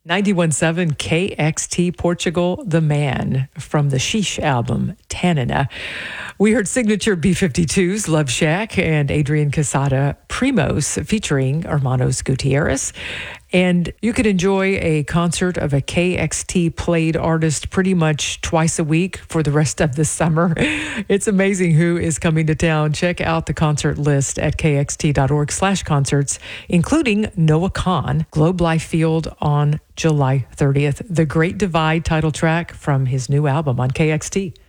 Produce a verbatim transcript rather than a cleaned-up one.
ninety-one point seven K X T Portugal, The Man from the Sheesh album, Tanina. We heard signature B fifty-two's Love Shack and Adrian Casada Primos featuring Hermanos Gutierrez. And you could enjoy a concert of a K X T played artist pretty much twice a week for the rest of the summer. It's amazing who is coming to town. Check out the concert list at kxt.org slash concerts, including Noah Kahn, Globe Life Field on July thirtieth. The Great Divide title track from his new album on K X T.